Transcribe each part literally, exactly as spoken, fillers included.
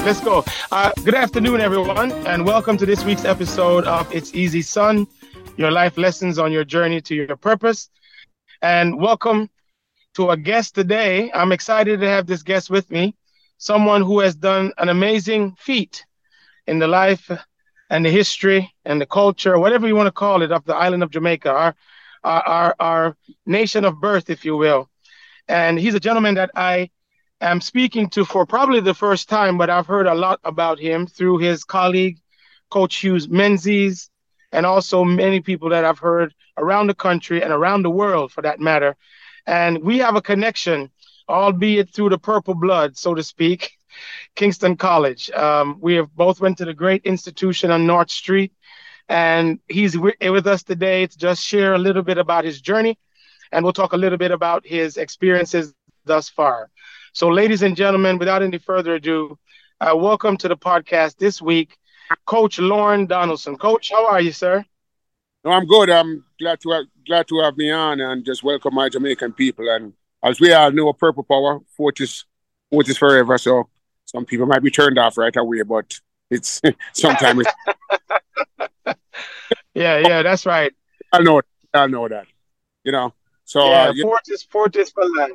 Let's go. Uh, good afternoon, everyone, and welcome to this week's episode of It's Easy Son, your life lessons on your journey to your purpose. And welcome to a guest today. I'm excited to have this guest with me, someone who has done an amazing feat in the life and the history and the culture, whatever you want to call it, of the island of Jamaica, our, our, our, our nation of birth, if you will. And he's a gentleman that I am speaking to for probably the first time, but I've heard a lot about him through his colleague, Coach Hughes Menzies, and also many people that I've heard around the country and around the world, for that matter. And we have a connection, albeit through the purple blood, so to speak, Kingston College. Um, we have both went to the great institution on North Street, and he's with us today to just share a little bit about his journey, and we'll talk a little bit about his experiences thus far. So, ladies and gentlemen, without any further ado, uh, welcome to the podcast this week, Coach Lorne Donaldson. Coach, how are you, sir? No, I'm good. I'm glad to have, glad to have me on and just welcome my Jamaican people. And as we all know, Purple Power, Fortis, Fortis forever. So some people might be turned off right away, but it's sometimes it's... yeah, yeah, that's right. I know it. I know that. You know. So yeah, uh, you Fortis, Fortis for life.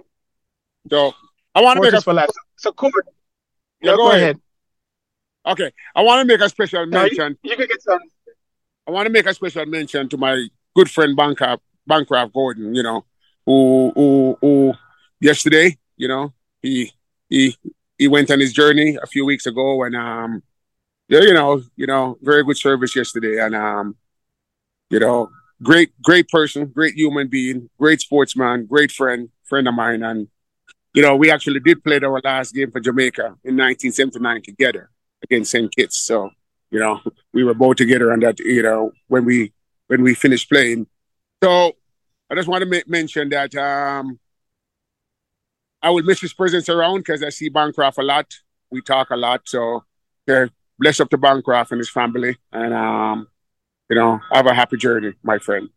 So I want to make a for life. So, cool. Yeah, no, go, go ahead. ahead. Okay, I want to make a special mention. No, you, you can get some. I want to make a special mention to my good friend Bancroft, Bancroft Gordon. You know, who, who, who, yesterday, you know, he, he, he went on his journey a few weeks ago, and um, yeah, you know, you know, very good service yesterday, and um, you know, great, great person, great human being, great sportsman, great friend, friend of mine, and you know, we actually did play our last game for Jamaica in nineteen seventy-nine together against Saint Kitts. So, you know, we were both together on that, you know, when we when we finished playing. So I just want to ma- mention that um, I will miss his presence around because I see Bancroft a lot. We talk a lot. So yeah, bless up to Bancroft and his family. And, um, you know, have a happy journey, my friend.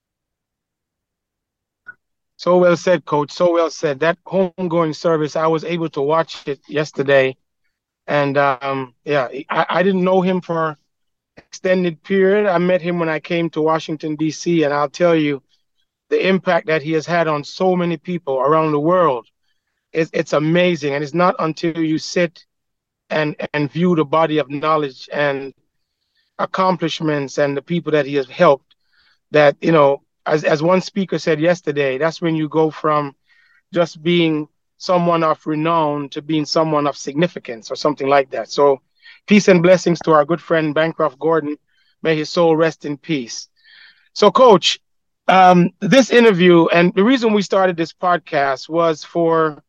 So well said, Coach. So well said. That homegoing service, I was able to watch it yesterday. And um, yeah, I, I didn't know him for extended period. I met him when I came to Washington, D C, and I'll tell you the impact that he has had on so many people around the world. It's, it's amazing. And it's not until you sit and, and view the body of knowledge and accomplishments and the people that he has helped that, you know, as, as one speaker said yesterday, that's when you go from just being someone of renown to being someone of significance or something like that. So peace and blessings to our good friend Bancroft Gordon. May his soul rest in peace. So, Coach, um, this interview and the reason we started this podcast was for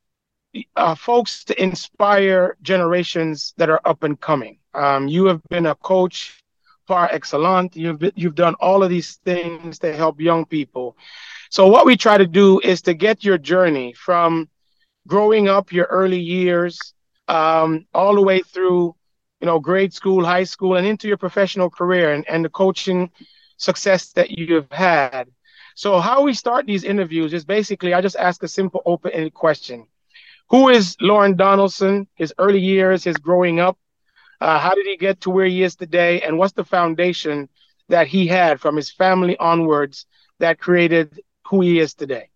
uh, folks to inspire generations that are up and coming. Um, you have been a coach par excellence. You've been, you've done all of these things to help young people. So what we try to do is to get your journey from growing up, your early years, um, all the way through, you know, grade school, high school, and into your professional career and, and the coaching success that you've had. So how we start these interviews is basically, I just ask a simple open-ended question. Who is Lorne Donaldson, his early years, his growing up? Uh, how did he get to where he is today? And what's the foundation that he had from his family onwards that created who he is today?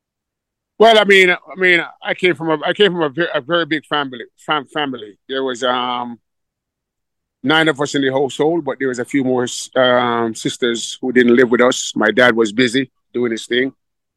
Well, I mean, I mean, I came from a, I came from a very, a very big family. Fam, family. There was um, nine of us in the household, but there was a few more um, sisters who didn't live with us. My dad was busy doing his thing,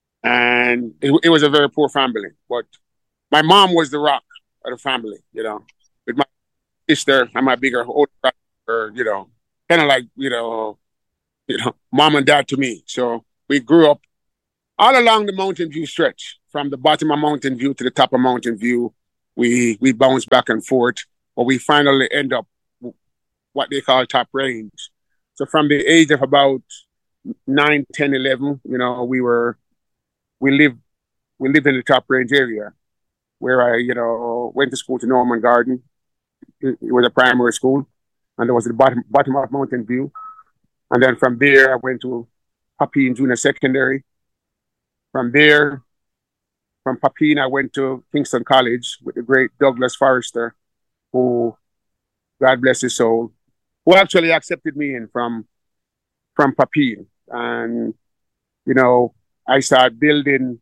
and it, it was a very poor family. But my mom was the rock of the family, you know, with my sister and my bigger older brother, you know, kind of like, you know, you know, mom and dad to me. So we grew up all along the Mountain View stretch, from the bottom of Mountain View to the top of Mountain View. We we bounce back and forth, but we finally end up what they call top range. So from the age of about nine, ten, eleven, you know, we were we lived we lived in the top range area where I, you know, went to school to Norman Garden. It was a primary school, and there was the bottom bottom of Mountain View. And then from there, I went to Papine Junior Secondary. From there, from Papine, I went to Kingston College with the great Douglas Forrester, who, God bless his soul, who actually accepted me in from from Papine. And, you know, I started building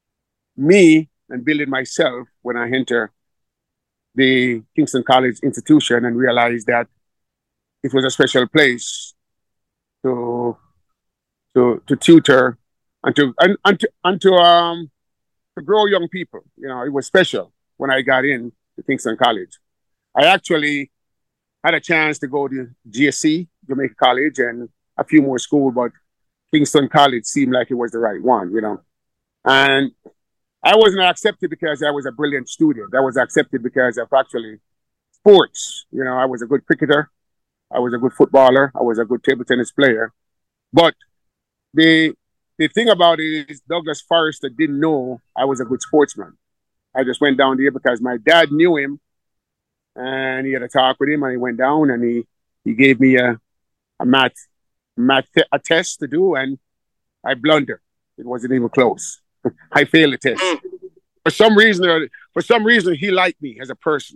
me and building myself when I enter the Kingston College institution and realized that it was a special place to to to tutor and to and, and to and to um to grow young people. You know, it was special when I got in to Kingston College. I actually had a chance to go to G S C, Jamaica College, and a few more schools, but Kingston College seemed like it was the right one, you know. And I wasn't accepted because I was a brilliant student. I was accepted because of actually sports. You know, I was a good cricketer. I was a good footballer. I was a good table tennis player. But the the thing about it is Douglas Forrester didn't know I was a good sportsman. I just went down there because my dad knew him, and he had a talk with him, and he went down and he, he gave me a, a math, math te- a test to do, and I blundered. It wasn't even close. I failed the test. For some reason, or for some reason, he liked me as a person.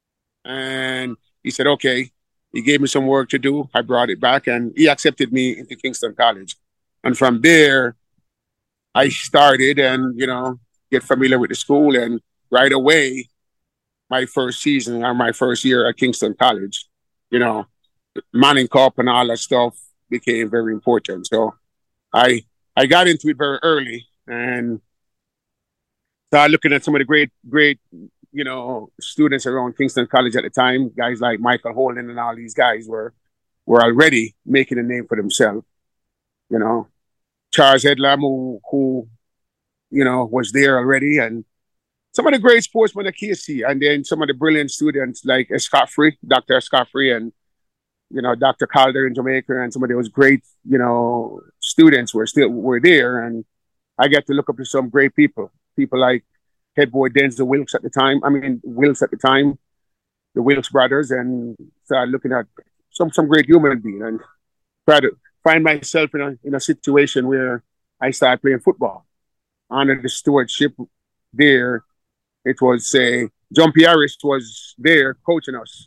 And he said, okay, he gave me some work to do. I brought it back, and he accepted me into Kingston College. And from there, I started and, you know, get familiar with the school. And right away, my first season or my first year at Kingston College, you know, Manning Cup and all that stuff became very important. So I I got into it very early and started looking at some of the great, great, you know, students around Kingston College at the time. Guys like Michael Holden and all these guys were were already making a name for themselves. You know, Charles Edlam, who, who, you know, was there already, and some of the great sportsmen at K C, and then some of the brilliant students like Escoffrey, Doctor Escoffrey, and, you know, Doctor Calder in Jamaica, and some of those great, you know, students were still were there. And I got to look up to some great people, people like head boy Denzel Wilkes at the time. I mean, Wilkes at the time, the Wilkes brothers, and started looking at some some great human being, and try to find myself in a in a situation where I started playing football under the stewardship there. It was say uh, John P. Harris was there coaching us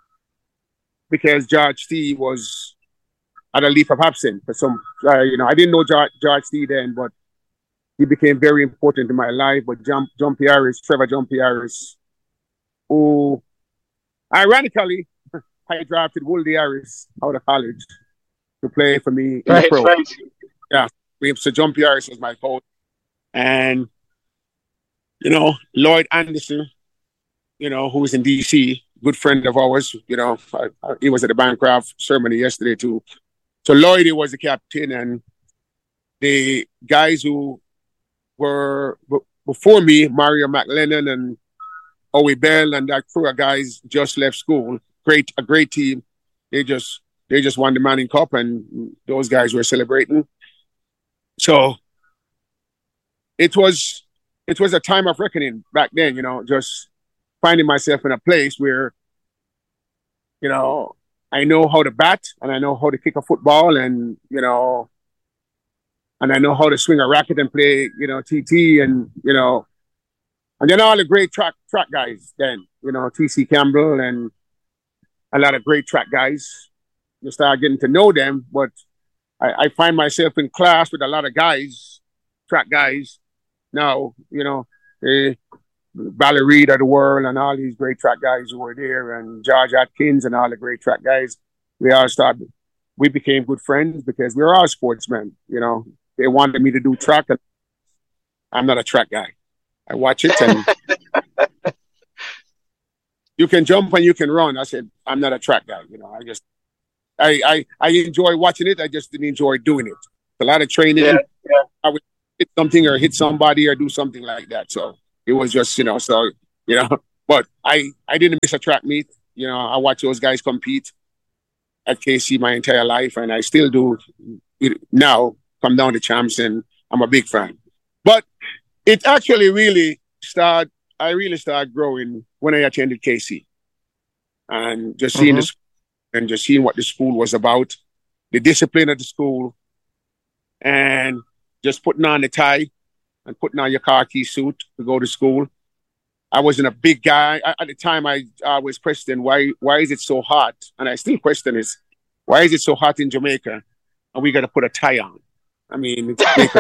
because George T was at a leave of absence for some. Uh, you know, I didn't know George, George T then, but he became very important in my life. But John, John P. Harris, Trevor John P. Harris, who ironically I drafted Woldy Harris out of college to play for me in right, the pro. right. Yeah, so John P. Harris was my coach, and you know, Lloyd Anderson, you know, who was in D C, good friend of ours, you know, I, I, he was at the Bancroft ceremony yesterday too. So Lloyd, he was the captain, and the guys who were b- before me, Mario McLennan and Owie Bell and that crew of guys just left school. Great, a great team. They just they just won the Manning Cup, and those guys were celebrating. So it was it was a time of reckoning back then, you know, just finding myself in a place where, you know, I know how to bat and I know how to kick a football, and, you know, and I know how to swing a racket and play, you know, T T, and, you know, and then all the great track track guys then, you know, T C Campbell and a lot of great track guys. You start getting to know them, but I, I find myself in class with a lot of guys, track guys now, you know, eh, Valerie Reed of the world and all these great track guys who were there, and George Atkins and all the great track guys. We all started, we became good friends because we were all sportsmen, you know. They wanted me to do track, and I'm not a track guy. I watch it and you can jump and you can run. I said, I'm not a track guy. You know, I just, I, I, I enjoy watching it. I just didn't enjoy doing it. A lot of training. Yeah, yeah. I would hit something or hit somebody or do something like that. So it was just, you know, so, you know, but I, I didn't miss a track meet. You know, I watch those guys compete at K C my entire life, and I still do it now. Come down to champs, and I'm a big fan. But it actually really started, I really started growing when I attended K C, and just seeing mm-hmm. this and just seeing what the school was about, the discipline of the school, and just putting on the tie and putting on your khaki suit to go to school. I wasn't a big guy. I, at the time, I, I was questioning why why is it so hot? And I still question is, why is it so hot in Jamaica? And we got to put a tie on. I mean, it's Jamaica.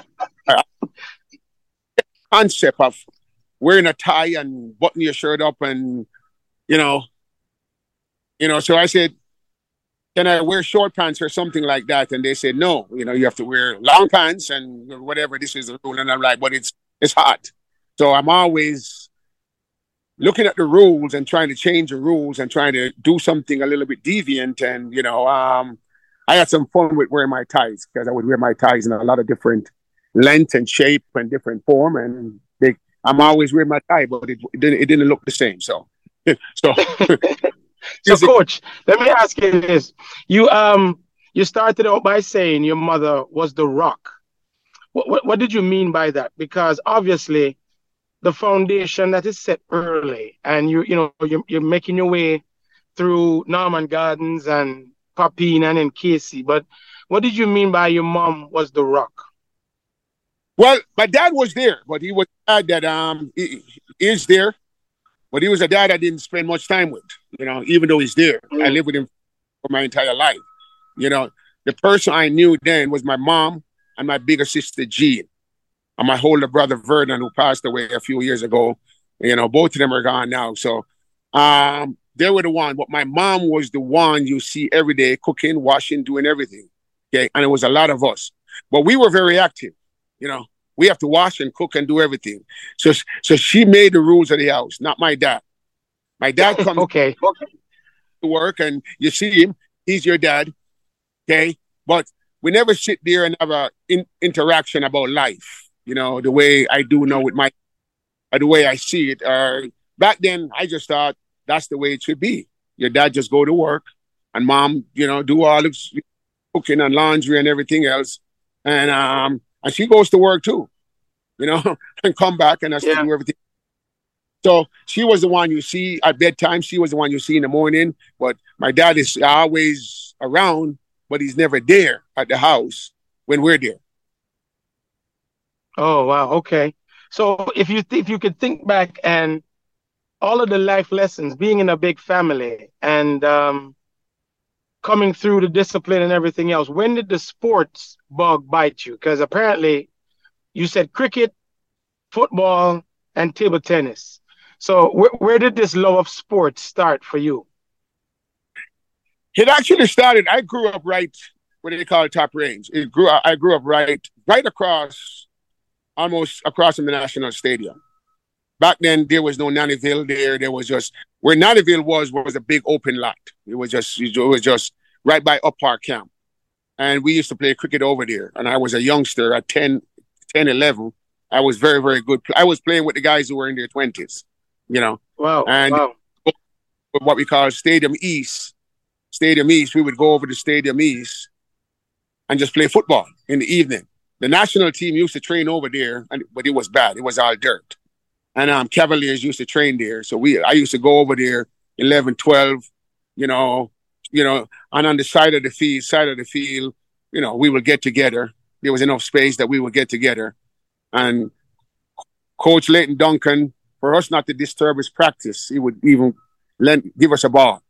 Concept of wearing a tie and buttoning your shirt up and, you know, you know, so I said, can I wear short pants or something like that? And they said, no, you know, you have to wear long pants and whatever. This is the rule. And I'm like, but it's, it's hot. So I'm always looking at the rules and trying to change the rules and trying to do something a little bit deviant. And, you know, um, I had some fun with wearing my ties because I would wear my ties in a lot of different length and shape and different form. And they, I'm always wearing my tie, but it, it, didn't, it didn't look the same. So, so. So, Coach, let me ask you this: you um you started out by saying your mother was the rock. What what, what did you mean by that? Because obviously, the foundation that is set early, and you you know you're, you're making your way through Norman Gardens and Papine and then Casey. But what did you mean by your mom was the rock? Well, my dad was there, but he was a dad that um he, he is there. But he was a dad I didn't spend much time with, you know, even though he's there. Mm. I lived with him for my entire life. You know, the person I knew then was my mom and my bigger sister, Jean, and my older brother, Vernon, who passed away a few years ago. You know, both of them are gone now. So um, they were the one. But my mom was the one you see every day, cooking, washing, doing everything. Okay. And it was a lot of us. But we were very active, you know. We have to wash and cook and do everything. So, so she made the rules of the house, not my dad. My dad comes okay. to work and you see him. He's your dad, okay? But we never sit there and have an in, interaction about life, you know, the way I do now with my, or the way I see it. Uh, back then, I just thought that's the way it should be. Your dad just go to work and mom, you know, do all the cooking and laundry and everything else. And, um, And she goes to work too, you know, and come back and has yeah. to do everything. So she was the one you see at bedtime. She was the one you see in the morning. But my dad is always around, but he's never there at the house when we're there. Oh, wow. Okay. So if you th- if you could think back and all of the life lessons, being in a big family and um, coming through the discipline and everything else, when did the sports bug bite you? Because apparently you said cricket, football, and table tennis. So wh- where did this love of sports start for you? It actually started, I grew up right, what do they call it, Top Range. It grew. I grew up right, right across, almost across from the National Stadium. Back then, there was no Nannyville there. There was just, where Nannyville was, was a big open lot. It was just, it was just right by Up Park Camp. And we used to play cricket over there. And I was a youngster at ten, eleven. I was very, very good. I was playing with the guys who were in their twenties, you know. Wow. And wow. what we call Stadium East, Stadium East, we would go over to Stadium East and just play football in the evening. The national team used to train over there, and, but it was bad. It was all dirt. And um, Cavaliers used to train there. So we, I used to go over there, eleven, twelve, you know, you know, and on the side of the field, side of the field, you know, we would get together. There was enough space that we would get together. And Coach Leighton Duncan, for us not to disturb his practice, he would even lend, give us a ball.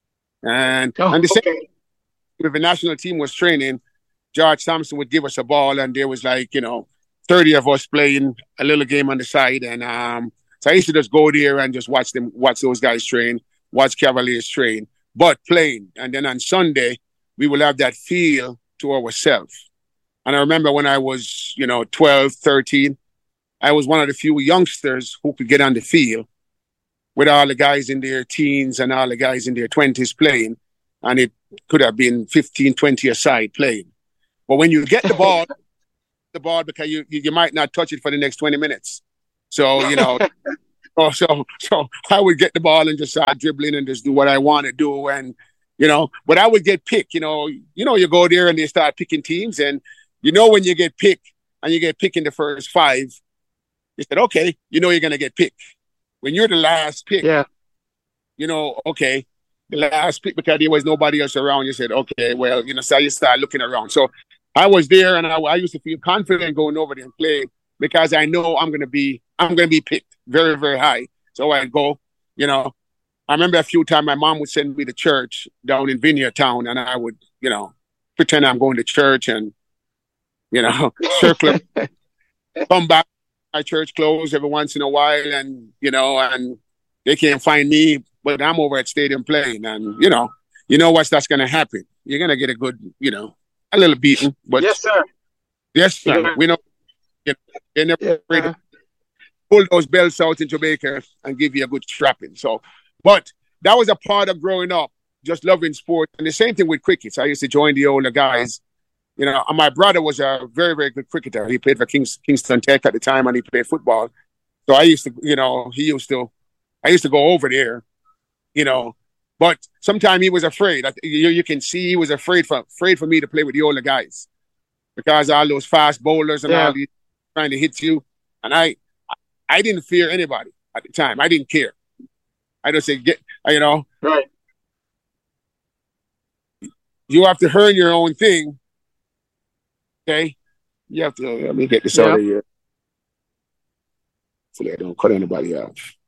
And, oh, and the okay. same, if the national team was training, George Thompson would give us a ball, and there was like, you know, thirty of us playing a little game on the side. And um, so I used to just go there and just watch them, watch those guys train, watch Cavaliers train, but playing. And then on Sunday, we will have that feel to ourselves. And I remember when I was, you know, twelve, thirteen, I was one of the few youngsters who could get on the field with all the guys in their teens and all the guys in their twenties playing. And it could have been fifteen, twenty aside playing. But when you get the ball, the ball because you, you you might not touch it for the next twenty minutes. So, you know, so, so so I would get the ball and just start dribbling and just do what I want to do. And, you know, but I would get picked, you know, you know, you go there and they start picking teams. And, you know, when you get picked and you get picked in the first five, you said, okay, you know, you're going to get picked. When you're the last pick, yeah, you know, okay, the last pick because there was nobody else around. You said, okay, well, you know, so you start looking around. So I was there and I, I used to feel confident going over there and playing because I know I'm going to be I'm going to be picked very, very high. So I go, you know. I remember a few times my mom would send me to church down in Vineyard Town, and I would, you know, pretend I'm going to church and, you know, circle, come back, my church closed every once in a while, and, you know, and they can't find me, but I'm over at Stadium playing, and, you know, you know what's that's going to happen. You're going to get a good, you know, a little beating. But yes, sir. Yes, sir. Yeah. We know, you know, they're never yeah. afraid to pull those belts out in Jamaica and give you a good strapping. So, but that was a part of growing up, just loving sport. And the same thing with cricket. So I used to join the older guys. You know, and my brother was a very, very good cricketer. He played for Kings, Kingston Tech at the time, and he played football. So I used to, you know, he used to, I used to go over there, you know. But sometimes he was afraid. You, you can see he was afraid for afraid for me to play with the older guys because all those fast bowlers and yeah. all these trying to hit you. And I, I didn't fear anybody at the time. I didn't care. I just say, get, you know, right. You have to earn your own thing. Okay. You have to, let me get this yeah. out of here. Hopefully I don't cut anybody off.